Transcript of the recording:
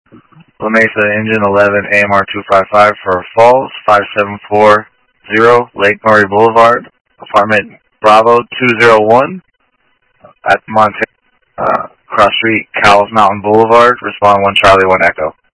La Mesa Engine 11 AMR 255 for Falls 5740 Lake Murray Boulevard, apartment Bravo 201 at Montana, cross street Cowles Mountain Boulevard. Respond 1 Charlie 1 Echo.